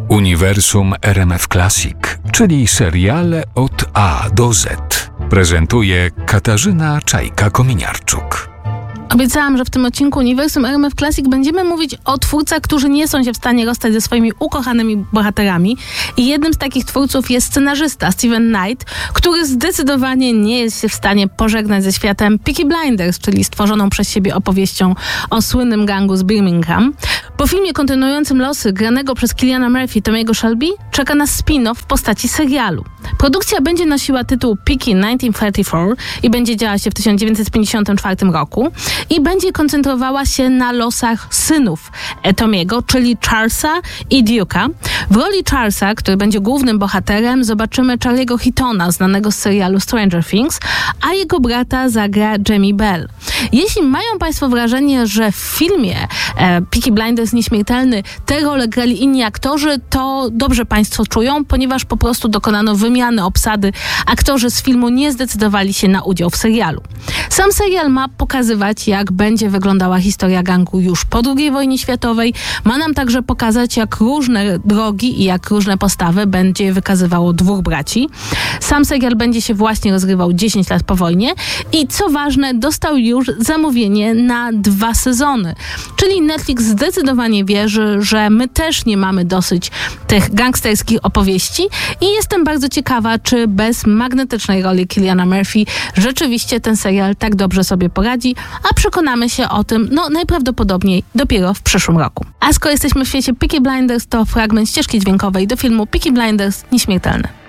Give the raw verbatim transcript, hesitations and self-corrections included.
Uniwersum R M F Classic, czyli seriale od A do Z. Prezentuje Katarzyna Czajka-Kominiarczuk. Obiecałam, że w tym odcinku Uniwersum R M F Classic będziemy mówić o twórcach, którzy nie są się w stanie rozstać ze swoimi ukochanymi bohaterami. I jednym z takich twórców jest scenarzysta Steven Knight, który zdecydowanie nie jest się w stanie pożegnać ze światem Peaky Blinders, czyli stworzoną przez siebie opowieścią o słynnym gangu z Birmingham. Po filmie kontynuującym losy granego przez Cilliana Murphy Tommy'ego Shelby czeka nas spin-off w postaci serialu. Produkcja będzie nosiła tytuł Peaky tysiąc dziewięćset trzydzieści cztery i będzie działa się w tysiąc dziewięćset pięćdziesiątym czwartym roku i będzie koncentrowała się na losach synów Tommy'ego, czyli Charlesa i Duke'a. W roli Charlesa, który będzie głównym bohaterem, zobaczymy Charlie'ego Heatona, znanego z serialu Stranger Things, a jego brata zagra Jamie Bell. Jeśli mają Państwo wrażenie, że w filmie e, Peaky Blinders Nieśmiertelny te role grali inni aktorzy, to dobrze Państwo czują, ponieważ po prostu dokonano wymiany obsady. Aktorzy z filmu nie zdecydowali się na udział w serialu. Sam serial ma pokazywać, jak będzie wyglądała historia gangu już po drugiej wojnie światowej. Ma nam także pokazać, jak różne drogi i jak różne postawy będzie wykazywało dwóch braci. Sam serial będzie się właśnie rozgrywał dziesięć lat po wojnie i co ważne, dostał już zamówienie na dwa sezony. Czyli Netflix zdecydowanie wierzy, że my też nie mamy dosyć tych gangsterskich opowieści i jestem bardzo ciekawa, czy bez magnetycznej roli Cilliana Murphy rzeczywiście ten serial tak dobrze sobie poradzi, a przekonamy się o tym, no najprawdopodobniej dopiero w przyszłym roku. A skoro jesteśmy w świecie Peaky Blinders, to fragment ścieżki dźwiękowej do filmu Peaky Blinders Nieśmiertelny.